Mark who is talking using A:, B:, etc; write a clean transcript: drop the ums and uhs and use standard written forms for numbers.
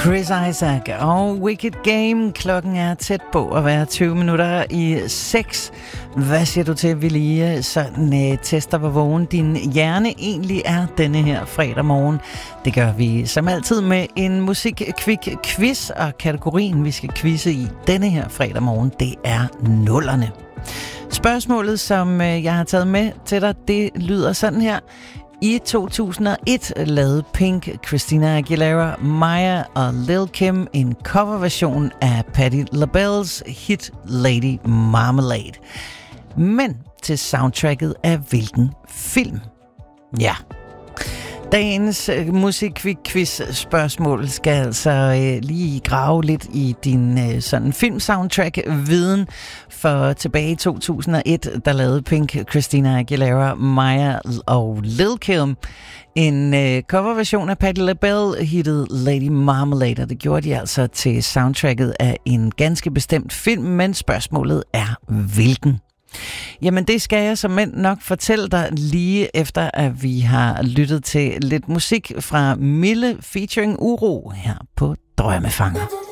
A: Chris Isaak og Wicked Game. Klokken er tæt på at være 20 minutter i 6. Hvad siger du til, at vi lige sådan tester, hvor vågen din hjerne egentlig er denne her fredag morgen? Det gør vi som altid med en musik-quiz, og kategorien, vi skal quizze i denne her fredag morgen, det er nullerne. Spørgsmålet, som jeg har taget med til dig, det lyder sådan her. I 2001 lavede Pink, Christina Aguilera, Maya og Lil Kim en coverversion af Patti LaBelle's hit Lady Marmalade. Men til soundtracket af hvilken film? Ja. Dagens musik-quiz-spørgsmål skal altså lige grave lidt i din sådan film-soundtrack-viden. For tilbage i 2001, der lavede Pink, Christina Aguilera, Maya og Lil Kim en coverversion af Patti LaBelle-hittet Lady Marmalade. Og det gjorde de altså til soundtracket af en ganske bestemt film, men spørgsmålet er hvilken? Jamen det skal jeg som mænd nok fortælle dig lige efter, at vi har lyttet til lidt musik fra Mille featuring Uro her på Drømmefanger.